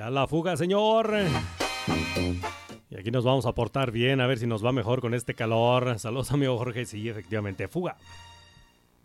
Ya la fuga, señor. Y aquí nos vamos a portar bien, a ver si nos va mejor con este calor. Saludos, amigo Jorge. Sí, efectivamente, fuga.